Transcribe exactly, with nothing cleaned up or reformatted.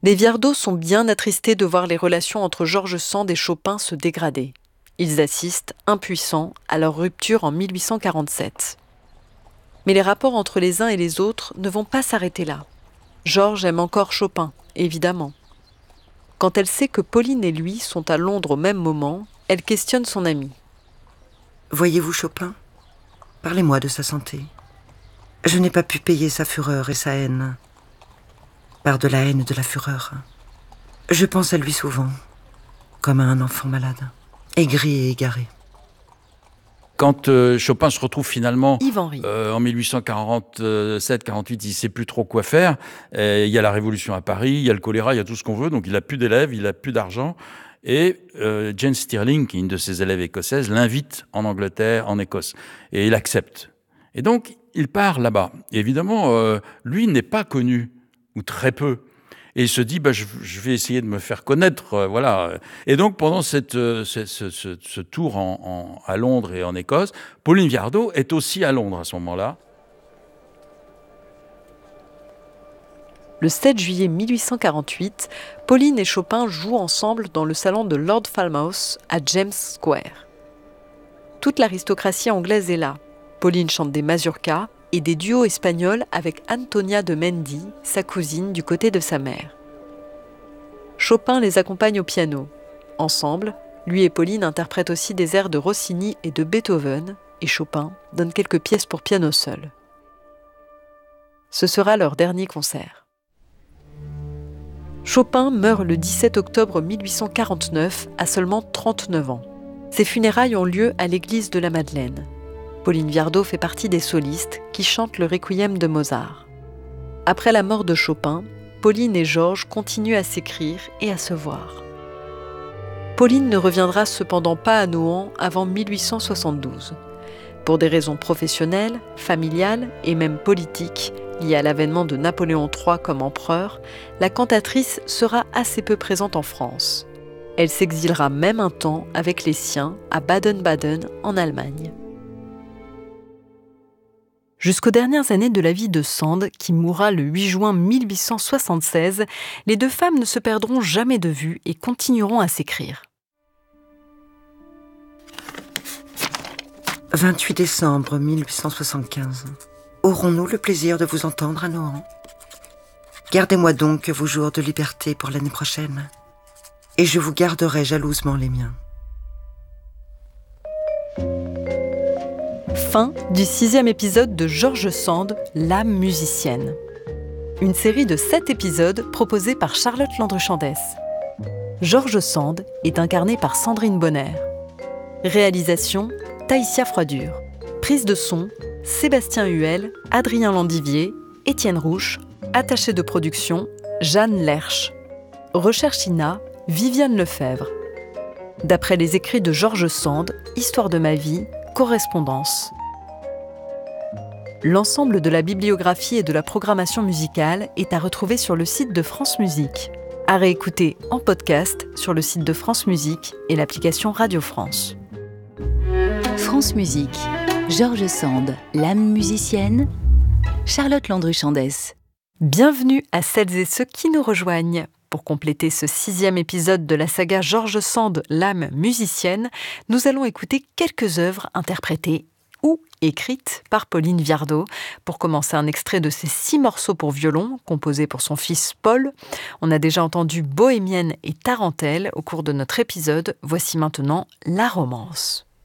Les Viardot sont bien attristés de voir les relations entre George Sand et Chopin se dégrader. Ils assistent, impuissants, à leur rupture en mille huit cent quarante-sept. Mais les rapports entre les uns et les autres ne vont pas s'arrêter là. George aime encore Chopin, évidemment. Quand elle sait que Pauline et lui sont à Londres au même moment, elle questionne son ami. « Voyez-vous Chopin ? Parlez-moi de sa santé. Je n'ai pas pu payer sa fureur et sa haine. Par de la haine et de la fureur. Je pense à lui souvent, comme à un enfant malade, aigri et égaré. » Quand euh, Chopin se retrouve finalement euh, en mille huit cent quarante-sept quarante-huit, il ne sait plus trop quoi faire. Et il y a la Révolution à Paris, il y a le choléra, il y a tout ce qu'on veut. Donc il n'a plus d'élèves, il n'a plus d'argent. Et euh, Jane Stirling, qui est une de ses élèves écossaises, l'invite en Angleterre, en Écosse. Et il accepte. Et donc il part là-bas. Et évidemment, euh, lui n'est pas connu, ou très peu. Et il se dit, bah, je, je vais essayer de me faire connaître, euh, voilà. Et donc, pendant cette, euh, ce, ce, ce, ce tour en, en, à Londres et en Écosse, Pauline Viardot est aussi à Londres à ce moment-là. Le sept juillet mille huit cent quarante-huit, Pauline et Chopin jouent ensemble dans le salon de Lord Falmouth à James Square. Toute l'aristocratie anglaise est là. Pauline chante des mazurkas et des duos espagnols avec Antonia de Mendy, sa cousine du côté de sa mère. Chopin les accompagne au piano. Ensemble, lui et Pauline interprètent aussi des airs de Rossini et de Beethoven, et Chopin donne quelques pièces pour piano seul. Ce sera leur dernier concert. Chopin meurt le dix-sept octobre mille huit cent quarante-neuf à seulement trente-neuf ans. Ses funérailles ont lieu à l'église de la Madeleine. Pauline Viardot fait partie des solistes qui chantent le requiem de Mozart. Après la mort de Chopin, Pauline et Georges continuent à s'écrire et à se voir. Pauline ne reviendra cependant pas à Nohant avant mille huit cent soixante-douze. Pour des raisons professionnelles, familiales et même politiques, liées à l'avènement de Napoléon trois comme empereur, la cantatrice sera assez peu présente en France. Elle s'exilera même un temps avec les siens à Baden-Baden en Allemagne. Jusqu'aux dernières années de la vie de Sand, qui mourra le huit juin mille huit cent soixante-seize, les deux femmes ne se perdront jamais de vue et continueront à s'écrire. vingt-huit décembre mille huit cent soixante-quinze. Aurons-nous le plaisir de vous entendre à Nohant ? Gardez-moi donc vos jours de liberté pour l'année prochaine, et je vous garderai jalousement les miens. Fin du sixième épisode de George Sand, l'âme musicienne. Une série de sept épisodes proposés par Charlotte Landru-Chandès. George Sand est incarné par Sandrine Bonner. Réalisation, Taïsia Froidure. Prise de son, Sébastien Huel, Adrien Landivier, Étienne Rouche. Attaché de production, Jeanne Lerche. Recherche I N A, Viviane Lefebvre. D'après les écrits de George Sand, Histoire de ma vie, Correspondance. L'ensemble de la bibliographie et de la programmation musicale est à retrouver sur le site de France Musique. À réécouter en podcast sur le site de France Musique et l'application Radio France. France Musique, George Sand, l'âme musicienne, Charlotte Landru-Chandès. Bienvenue à celles et ceux qui nous rejoignent. Pour compléter ce sixième épisode de la saga George Sand, l'âme musicienne, nous allons écouter quelques œuvres interprétées ou écrites par Pauline Viardot. Pour commencer, un extrait de ses six morceaux pour violon, composés pour son fils Paul. On a déjà entendu Bohémienne et Tarentelle au cours de notre épisode. Voici maintenant La Romance.